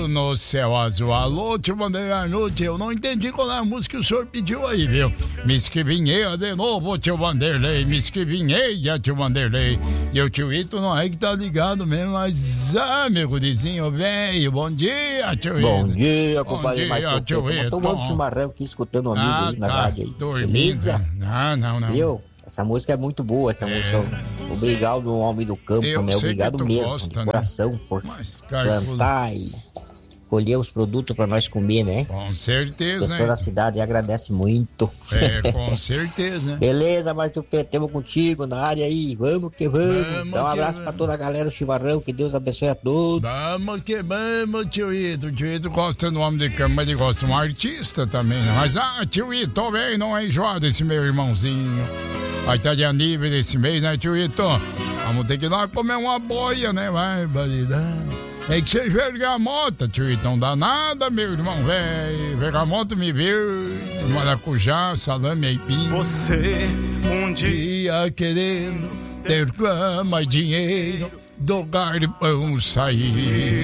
no céu azul. Alô, tio Vanderlei, eu não entendi qual é a música que o senhor pediu aí, viu? Me escrevinheia de novo, tio Vanderlei, me escrevinheia, tio Vanderlei. E o tio Ito não é que tá ligado mesmo, mas, meu gurizinho velho, bom dia, tio Ito. Bom dia, compadre. Bom dia, tio Ito. Tô tomando chimarrão aqui, escutando um amigo aí na rádio aí. Dormindo. Não. Viu? Essa música é muito boa, essa música. Obrigado, homem do campo, né? Obrigado mesmo, gosta, de coração, né? Por plantar e colher os produtos pra nós comer, né? Com certeza, né? Pessoa da cidade agradece muito. Com certeza, né? Beleza, Martio P, tamo contigo na área aí. Vamos que vamos. Dá um abraço pra toda a galera do Chimarrão, que Deus abençoe a todos. Vamos que vamos, tio Ito. O tio Ito gosta do homem de campo, mas ele gosta de um artista também, né? Mas, tio Ito, tô bem, não é enjoado esse meu irmãozinho. Vai estar de aniversário desse mês, né, tio Ito? Vamos ter que ir lá comer uma boia, né? Vai, validade. É que você vergamota, tio Ito. Não dá nada, meu irmão, velho. Vergamota me viu, maracujá, salame, aipim. Você um dia querendo ter cama e dinheiro, do garpão sair.